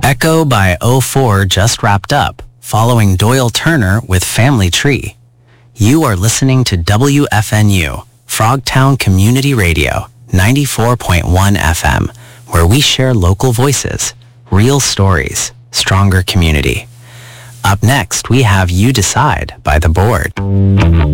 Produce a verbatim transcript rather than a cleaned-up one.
Echo by oh four just wrapped up, following Doyle Turner with Family Tree. You are listening to W F N U, Frogtown Community Radio, ninety-four point one F M, where we share local voices, real stories, stronger community. Up next, we have You Decide by The Board.